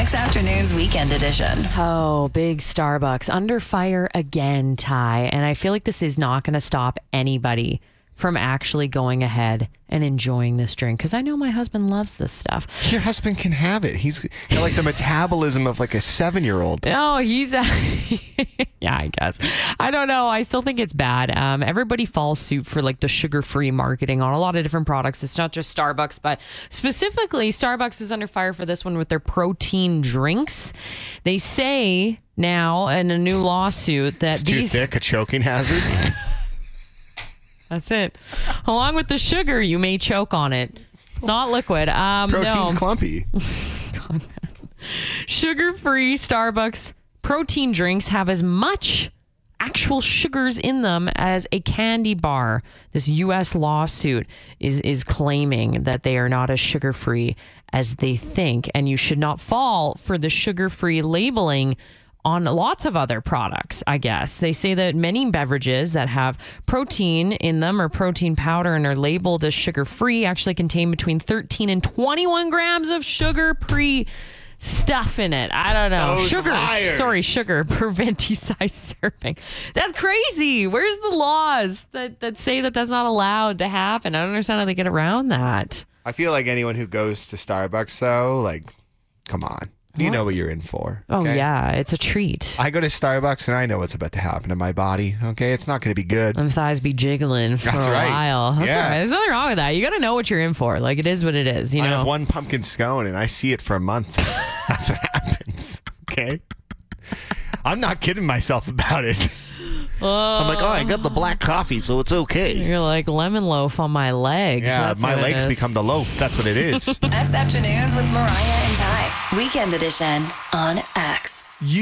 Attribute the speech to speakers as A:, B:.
A: X Afternoons Weekend Edition.
B: Oh, big Starbucks under fire again, Ty. And I feel like this is not going to stop anybody from actually going ahead and enjoying this drink, because I know my husband loves this stuff.
C: Your husband can have it. He's got like the metabolism of like a 7-year-old.
B: Oh, he's yeah, I guess. I don't know. I still think it's bad. Everybody falls suit for like the sugar-free marketing on a lot of different products. It's not just Starbucks, but specifically Starbucks is under fire for this one with their protein drinks. They say now in a new lawsuit that
C: It's too thick, a choking hazard.
B: That's it. Along with the sugar, you may choke on it. It's not liquid.
C: Protein's clumpy.
B: Sugar-free Starbucks protein drinks have as much actual sugars in them as a candy bar. This U.S. lawsuit is claiming that they are not as sugar-free as they think, and you should not fall for the sugar-free labeling on lots of other products, I guess. They say that many beverages that have protein in them or protein powder and are labeled as sugar-free actually contain between 13 and 21 grams of sugar-free stuff in it. I don't know.
C: Those liars.
B: Sugar per venti size serving. That's crazy. Where's the laws that say that that's not allowed to happen? I don't understand how they get around that.
C: I feel like anyone who goes to Starbucks, though, like, come on. You know what you're in for.
B: Oh,
C: okay?
B: yeah. It's a treat.
C: I go to Starbucks and I know what's about to happen to my body. Okay, it's not going to be good.
B: Them thighs be jiggling for
C: That's
B: a
C: right.
B: while. That's
C: Yeah.
B: all right. There's nothing wrong with that. You got to know what you're in for. Like, it is what it is. You
C: I
B: know.
C: have one pumpkin scone and I see it for a month. That's what happens. Okay, I'm not kidding myself about it. I'm like, I got the black coffee, so it's okay.
B: You're like lemon loaf on my legs.
C: Yeah,
B: That's
C: my
B: what it
C: legs
B: is.
C: become the loaf. That's what it is.
A: X Afternoons with Mariah and Ty. Weekend Edition on X.